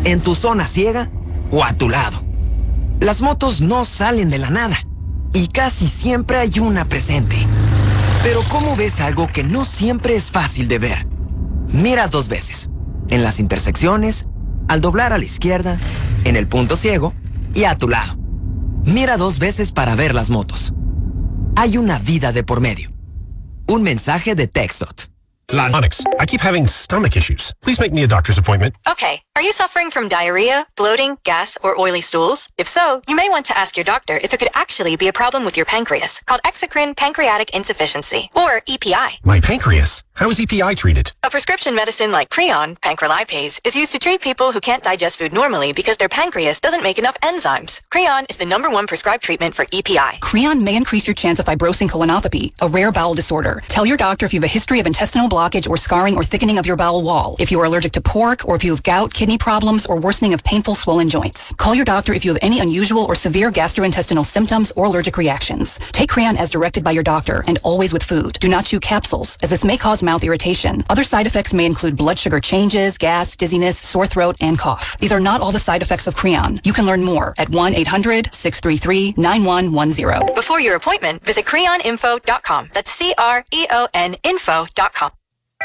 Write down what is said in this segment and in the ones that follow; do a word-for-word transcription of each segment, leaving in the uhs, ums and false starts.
en tu zona ciega o a tu lado. Las motos no salen de la nada y casi siempre hay una presente. Pero ¿cómo ves algo que no siempre es fácil de ver? Miras dos veces, en las intersecciones, al doblar a la izquierda, en el punto ciego y a tu lado. Mira dos veces para ver las motos. Hay una vida de por medio. Un mensaje de TxDOT. Onyx, I keep having stomach issues. Please make me a doctor's appointment. Okay, are you suffering from diarrhea, bloating, gas, or oily stools? If so, you may want to ask your doctor if it could actually be a problem with your pancreas, called exocrine pancreatic insufficiency, or E P I. My pancreas? How is E P I treated? A prescription medicine like Creon, pancrelipase, is used to treat people who can't digest food normally because their pancreas doesn't make enough enzymes. Creon is the number one prescribed treatment for E P I. Creon may increase your chance of fibrosing colonopathy, a rare bowel disorder. Tell your doctor if you have a history of intestinal blockage or scarring or thickening of your bowel wall, if you are allergic to pork, or if you have gout, kidney problems, or worsening of painful swollen joints. Call your doctor if you have any unusual or severe gastrointestinal symptoms or allergic reactions. Take Creon as directed by your doctor and always with food. Do not chew capsules, as this may cause mouth irritation. Other side effects may include blood sugar changes, gas, dizziness, sore throat, and cough. These are not all the side effects of Creon. You can learn more at one eight hundred, six three three, nine one one zero. Before your appointment, visit creon info dot com. That's C R E O N info dot com.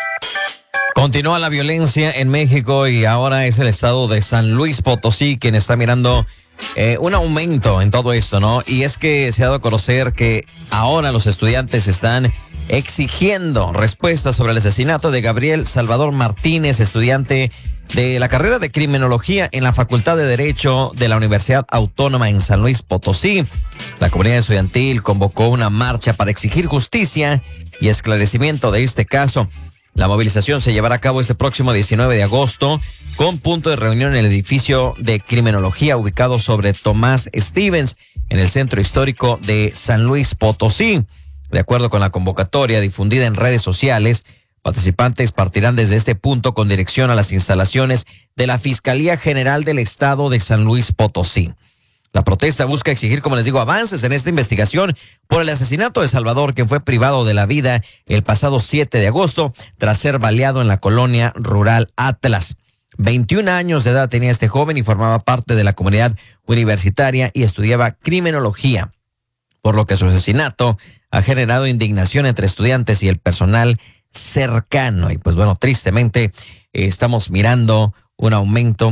Continúa la violencia en México y ahora es el estado de San Luis Potosí quien está mirando eh, un aumento en todo esto, ¿no? Y es que se ha dado a conocer que ahora los estudiantes están exigiendo respuestas sobre el asesinato de Gabriel Salvador Martínez, estudiante de la carrera de Criminología en la Facultad de Derecho de la Universidad Autónoma en San Luis Potosí. La comunidad estudiantil convocó una marcha para exigir justicia y esclarecimiento de este caso. La movilización se llevará a cabo este próximo diecinueve de agosto con punto de reunión en el edificio de Criminología ubicado sobre Tomás Stevens en el centro histórico de San Luis Potosí. De acuerdo con la convocatoria difundida en redes sociales, participantes partirán desde este punto con dirección a las instalaciones de la Fiscalía General del Estado de San Luis Potosí. La protesta busca exigir, como les digo, avances en esta investigación por el asesinato de Salvador, quien fue privado de la vida el pasado siete de agosto tras ser baleado en la colonia rural Atlas. veintiún años de edad tenía este joven y formaba parte de la comunidad universitaria y estudiaba criminología, por lo que su asesinato ha generado indignación entre estudiantes y el personal cercano. Y pues bueno, tristemente eh, estamos mirando un aumento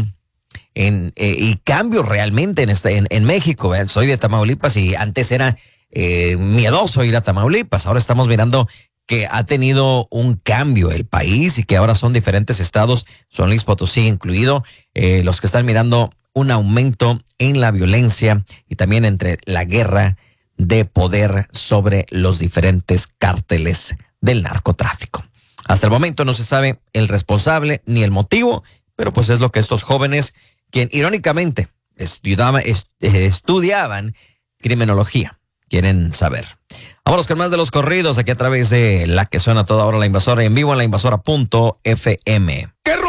En, eh, y cambio realmente en, este, en, en México. ¿eh? Soy de Tamaulipas y antes era eh, miedoso ir a Tamaulipas. Ahora estamos mirando que ha tenido un cambio el país y que ahora son diferentes estados, San Luis Potosí incluido, eh, los que están mirando un aumento en la violencia y también entre la guerra de poder sobre los diferentes cárteles del narcotráfico. Hasta el momento no se sabe el responsable ni el motivo, pero pues es lo que estos jóvenes, quien irónicamente estudiaba, est, estudiaban criminología, quieren saber. Vámonos con más de los corridos aquí a través de la que suena toda hora, La Invasora, en vivo en la invasora punto f m. ¿Qué